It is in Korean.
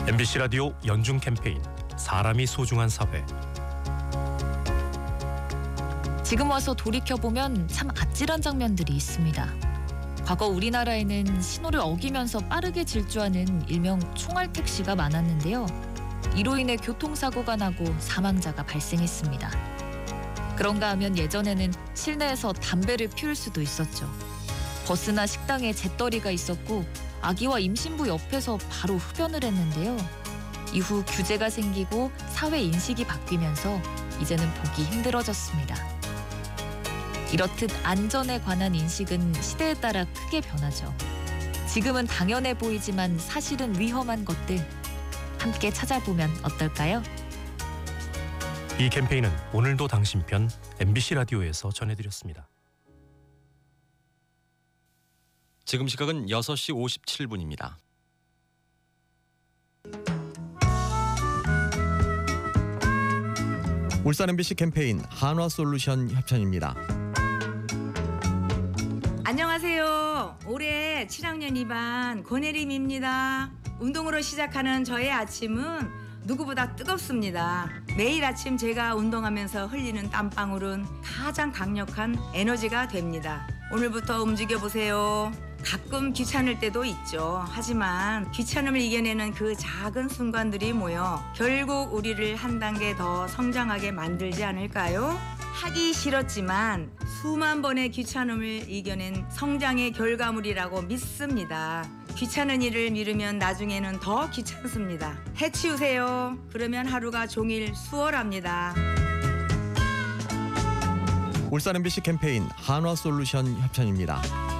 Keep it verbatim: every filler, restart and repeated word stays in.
엠비씨 라디오 연중 캠페인 사람이 소중한 사회. 지금 와서 돌이켜보면 참 아찔한 장면들이 있습니다. 과거 우리나라에는 신호를 어기면서 빠르게 질주하는 일명 총알택시가 많았는데요. 이로 인해 교통사고가 나고 사망자가 발생했습니다. 그런가 하면 예전에는 실내에서 담배를 피울 수도 있었죠. 버스나 식당에 재떨이가 있었고 아기와 임신부 옆에서 바로 흡연을 했는데요. 이후 규제가 생기고 사회 인식이 바뀌면서 이제는 보기 힘들어졌습니다. 이렇듯 안전에 관한 인식은 시대에 따라 크게 변하죠. 지금은 당연해 보이지만 사실은 위험한 것들 함께 찾아보면 어떨까요? 이 캠페인은 오늘도 당신 편 엠비씨 라디오에서 전해드렸습니다. 지금 시각은 여섯 시 오십칠 분입니다. 울산 엠비씨 캠페인 한화솔루션 협찬입니다. 안녕하세요. 올해 칠 학년 이 반 권혜림입니다. 운동으로 시작하는 저의 아침은 누구보다 뜨겁습니다. 매일 아침 제가 운동하면서 흘리는 땀방울은 가장 강력한 에너지가 됩니다. 오늘부터 움직여보세요. 가끔 귀찮을 때도 있죠. 하지만 귀찮음을 이겨내는 그 작은 순간들이 모여 결국 우리를 한 단계 더 성장하게 만들지 않을까요? 하기 싫었지만 수만 번의 귀찮음을 이겨낸 성장의 결과물이라고 믿습니다. 귀찮은 일을 미루면 나중에는 더 귀찮습니다. 해치우세요. 그러면 하루가 종일 수월합니다. 울산 엠비씨 캠페인 한화솔루션 협찬입니다.